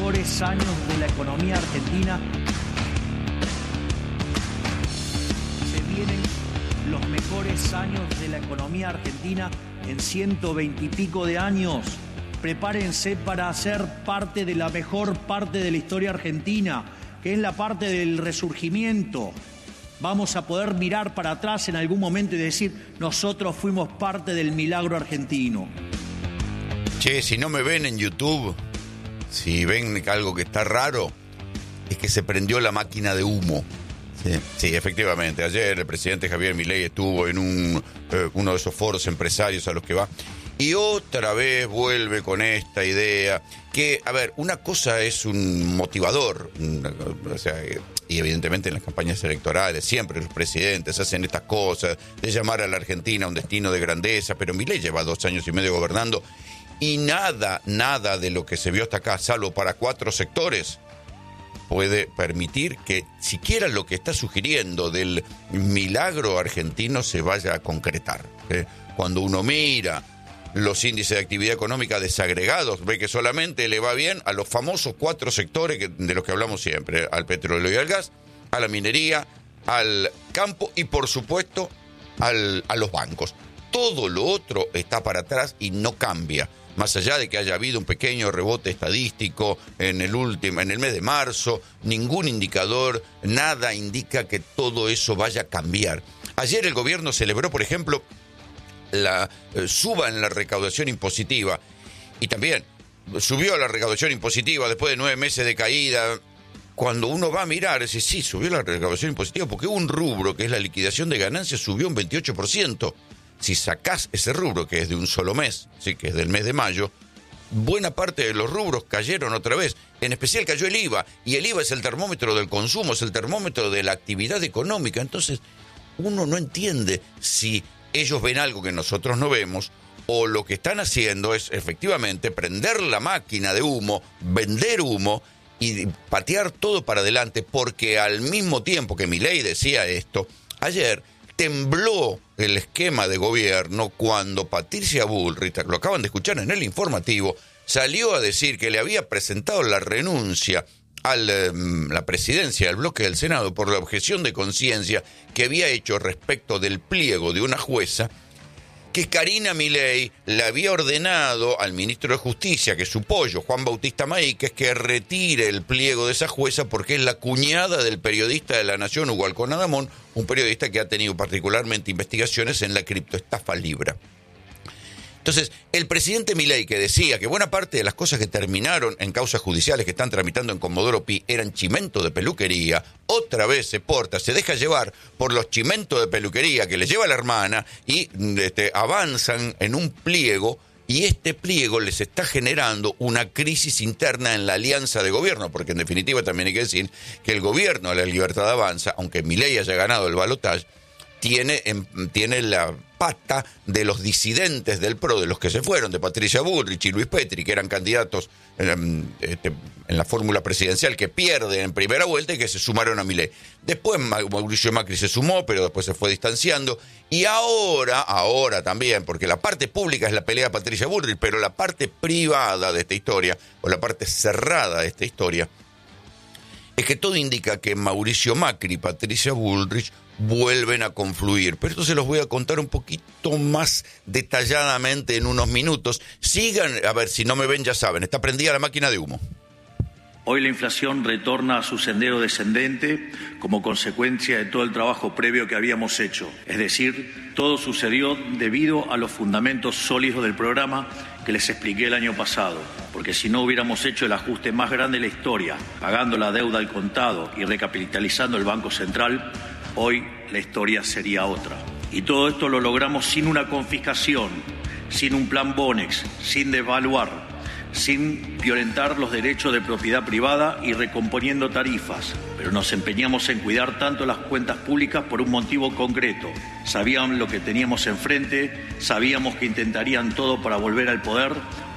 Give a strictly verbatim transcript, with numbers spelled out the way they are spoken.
mejores años de la economía argentina. Se vienen los mejores años de la economía argentina en ciento veinte y pico de años. Prepárense para ser parte de la mejor parte de la historia argentina, que es la parte del resurgimiento. Vamos a poder mirar para atrás en algún momento y decir, nosotros fuimos parte del milagro argentino. Che, si no me ven en YouTube, si ven algo que está raro, es que se prendió la máquina de humo. Sí, sí, efectivamente. Ayer el presidente Javier Milei estuvo en un, eh, uno de esos foros empresarios a los que va. Y otra vez vuelve con esta idea que, a ver, una cosa es un motivador, una, o sea, y evidentemente en las campañas electorales siempre los presidentes hacen estas cosas de llamar a la Argentina a un destino de grandeza, pero Milei lleva dos años y medio gobernando y nada, nada de lo que se vio hasta acá, salvo para cuatro sectores, puede permitir que siquiera lo que está sugiriendo del milagro argentino se vaya a concretar. ¿eh? Cuando uno mira los índices de actividad económica desagregados, ve que solamente le va bien a los famosos cuatro sectores que, de los que hablamos siempre, al petróleo y al gas, a la minería, al campo y por supuesto al, a los bancos. Todo lo otro está para atrás y no cambia. Más allá de que haya habido un pequeño rebote estadístico en el último, en el mes de marzo, ningún indicador, nada indica que todo eso vaya a cambiar. Ayer el gobierno celebró, por ejemplo, la eh, suba en la recaudación impositiva y también subió la recaudación impositiva después de nueve meses de caída. Cuando uno va a mirar, dice, sí, subió la recaudación impositiva porque un rubro, que es la liquidación de ganancias, subió un veintiocho por ciento. Si sacás ese rubro, que es de un solo mes, sí, que es del mes de mayo, buena parte de los rubros cayeron otra vez. En especial cayó el I V A, y el I V A es el termómetro del consumo, es el termómetro de la actividad económica. Entonces, uno no entiende si ellos ven algo que nosotros no vemos, o lo que están haciendo es efectivamente prender la máquina de humo, vender humo y patear todo para adelante, porque al mismo tiempo que Milei decía esto, ayer tembló el esquema de gobierno cuando Patricia Bullrich, lo acaban de escuchar en el informativo, salió a decir que le había presentado la renuncia a la presidencia del bloque del Senado por la objeción de conciencia que había hecho respecto del pliego de una jueza, que Karina Milei le había ordenado al ministro de Justicia, que es su pollo, Juan Bautista Maíquez, que retire el pliego de esa jueza porque es la cuñada del periodista de La Nación, Hugo Alcón Adamón, un periodista que ha tenido particularmente investigaciones en la criptoestafa Libra. Entonces, el presidente Milei, que decía que buena parte de las cosas que terminaron en causas judiciales que están tramitando en Comodoro Pi eran chimento de peluquería, otra vez se porta, se deja llevar por los chimentos de peluquería que le lleva la hermana y este, avanzan en un pliego, y este pliego les está generando una crisis interna en la alianza de gobierno, porque en definitiva también hay que decir que el gobierno de la Libertad Avanza, aunque Milei haya ganado el balotaje, tiene, tiene la pata de los disidentes del P R O, de los que se fueron, de Patricia Bullrich y Luis Petri, que eran candidatos en, este, en la fórmula presidencial, que pierden en primera vuelta y que se sumaron a Milei. Después Mauricio Macri se sumó, pero después se fue distanciando. Y ahora, ahora también, porque la parte pública es la pelea de Patricia Bullrich, pero la parte privada de esta historia, o la parte cerrada de esta historia, es que todo indica que Mauricio Macri y Patricia Bullrich vuelven a confluir. Pero esto se los voy a contar un poquito más detalladamente en unos minutos. Sigan, a ver, si no me ven ya saben, está prendida la máquina de humo. Hoy la inflación retorna a su sendero descendente como consecuencia de todo el trabajo previo que habíamos hecho. Es decir, todo sucedió debido a los fundamentos sólidos del programa que les expliqué el año pasado, porque si no hubiéramos hecho el ajuste más grande de la historia, pagando la deuda al contado y recapitalizando el Banco Central, hoy la historia sería otra. Y todo esto lo logramos sin una confiscación, sin un plan Bonex, sin devaluar, sin violentar los derechos de propiedad privada y recomponiendo tarifas. Pero nos empeñamos en cuidar tanto las cuentas públicas por un motivo concreto. Sabían lo que teníamos enfrente, sabíamos que intentarían todo para volver al poder.